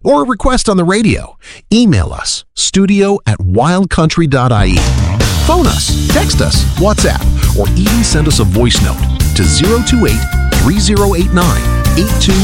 or a request on the radio, email us, studio@wildcountry.ie. Phone us, text us, WhatsApp, or even send us a voice note to 028 3089 82